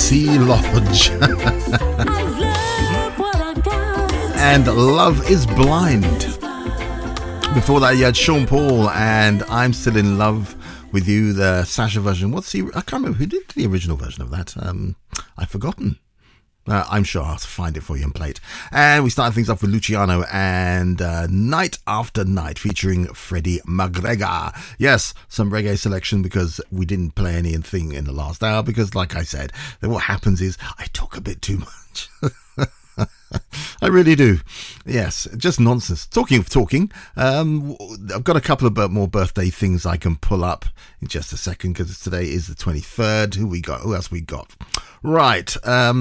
Sea Lodge. And Love is Blind. Before that, you had Sean Paul and I'm Still in Love with You, the Sasha version. I can't remember who did the original version of that. I've forgotten. I'm sure I'll find it for you and play it. And we started things off with Luciano and Night After Night featuring Freddie McGregor. Yes, some reggae selection because we didn't play anything in the last hour because, like I said, then what happens is I talk a bit too much. I really do. Yes, just nonsense. Talking of talking, I've got a couple of more birthday things I can pull up in just a second because today is the 23rd. Who else we got? Right.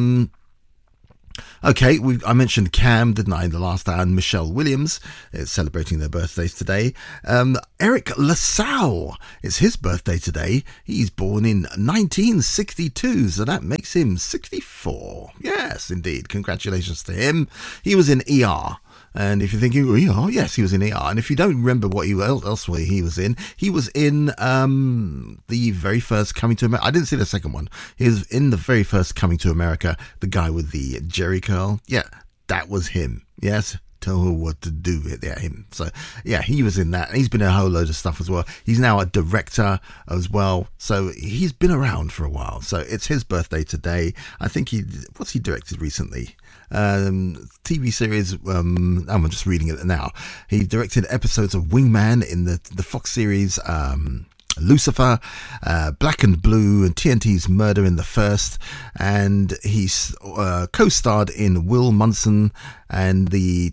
Okay, I mentioned Cam, didn't I, in the last hour, and Michelle Williams is celebrating their birthdays today. Eric LaSalle, it's his birthday today. He's born in 1962, so that makes him 64. Yes, indeed. Congratulations to him. He was in ER. And if you're thinking, ER, yes, he was in ER. And if you don't remember what elsewhere he was in the very first Coming to America. I didn't see the second one. He was in the very first Coming to America, the guy with the Jerry curl. Yeah, that was him. Yes, tell her what to do with him. So, yeah, he was in that. And he's been in a whole load of stuff as well. He's now a director as well. So he's been around for a while. So it's his birthday today. I think what's he directed recently? TV series, I'm just reading it now. He directed episodes of Wingman in the Fox series, Lucifer, Black and Blue, and TNT's Murder in the First, and he's co-starred in Will Munson and the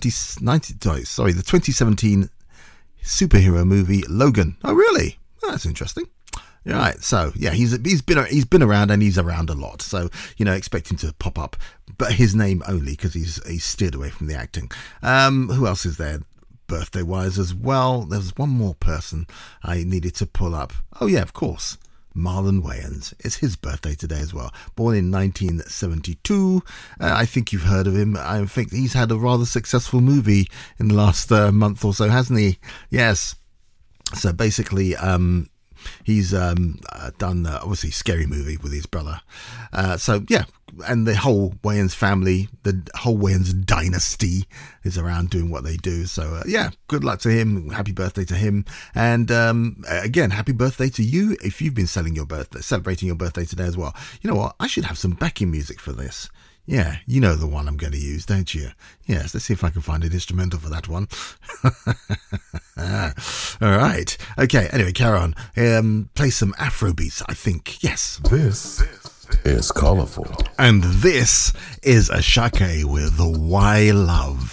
2017 superhero movie Logan. Oh, really? Oh, that's interesting. Right, so yeah, he's been around and he's around a lot. So expect him to pop up, but his name only because he's steered away from the acting. Who else is there, birthday wise as well? There's one more person I needed to pull up. Oh yeah, of course, Marlon Wayans. It's his birthday today as well. Born in 1972. I think you've heard of him. I think he's had a rather successful movie in the last month or so, hasn't he? Yes. So basically, he's done obviously Scary Movie with his brother. So yeah, and the whole Wayans family, the whole Wayans dynasty is around doing what they do. So yeah, good luck to him. Happy birthday to him. And again, happy birthday to you if you've been celebrating your birthday today as well. You know what? I should have some backing music for this. Yeah, you know the one I'm going to use, don't you? Yes, let's see if I can find an instrumental for that one. All right. Okay, anyway, carry on. Play some Afro beats, I think. Yes. This is Colourful. And this is Ashake with Why Love.